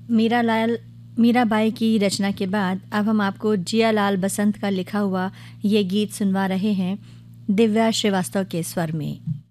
मीराबाई की रचना के बाद अब हम आपको जियालाल बसंत का लिखा हुआ ये गीत सुनवा रहे हैं दिव्या श्रीवास्तव के स्वर में।